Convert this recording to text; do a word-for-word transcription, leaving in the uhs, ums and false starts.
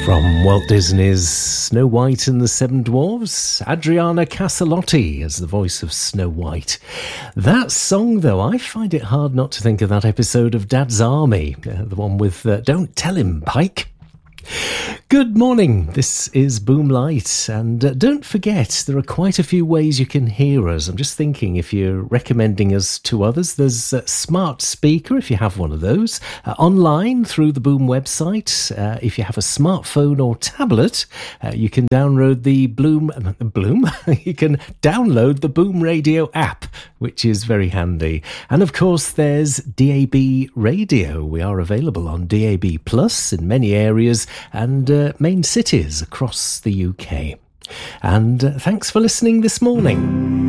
From Walt Disney's Snow White and the Seven Dwarfs, Adriana Caselotti as the voice of Snow White. That song, though, I find it hard not to think of that episode of Dad's Army, uh, the one with uh, Don't Tell Him, Pike. Good morning, this is Boomlight, and uh, don't forget there are quite a few ways you can hear us. I'm just thinking if you're recommending us to others, there's a smart speaker if you have one of those, uh, online through the Boom website. Uh, if you have a smartphone or tablet, uh, you can download the Bloom, Bloom? you can download the Boom Radio app, which is very handy. And of course there's D A B Radio. We are available on D A B Plus in many areas and uh, main cities across the U K. And uh, thanks for listening this morning.